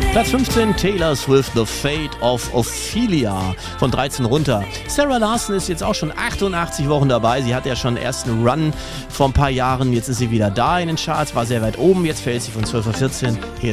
Platz 15, Taylor Swift, The Fate of Ophelia, von 13 runter. Sarah Larson ist jetzt auch schon 88 Wochen dabei. Sie hat ja schon erst einen Run vor ein paar Jahren. Jetzt ist sie wieder da in den Charts, war sehr weit oben. Jetzt fällt sie von 12 auf 14. Hier